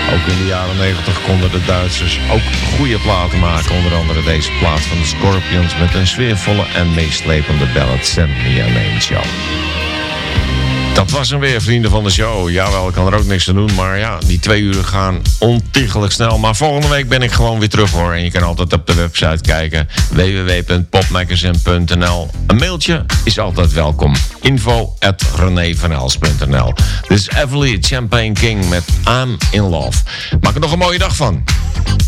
Ook in de jaren 90 konden de Duitsers ook goede platen maken. Onder andere deze plaat van de Scorpions met een sfeervolle en meeslepende ballad Send Me a Name Show. Dat was hem weer, vrienden van de show. Jawel, ik kan er ook niks aan doen, maar ja, die 2 uur gaan ontiegelijk snel. Maar volgende week ben ik gewoon weer terug hoor. En je kan altijd op de website kijken, www.popmagazine.nl. Een mailtje is altijd welkom. info@renévanels.nl. Dit is Everly Champagne King met I'm in Love. Maak er nog een mooie dag van.